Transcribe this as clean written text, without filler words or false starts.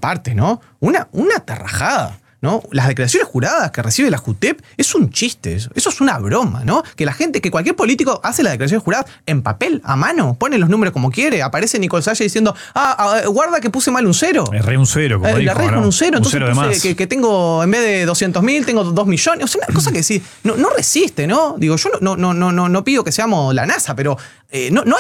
aparte, ¿no? Una tarrajada, ¿no? Las declaraciones juradas que recibe la JUTEP es un chiste, eso es una broma, ¿no? Que cualquier político hace las declaraciones juradas en papel, a mano, pone los números como quiere, aparece Nicole Salle diciendo, guarda que puse mal un cero. Erré un cero, como dijo, la erré con un cero, entonces cero puse que tengo, en vez de 200.000, tengo 2 millones. O sea, una cosa que sí, no resiste, ¿no? Digo, yo no pido que seamos la NASA, pero no hay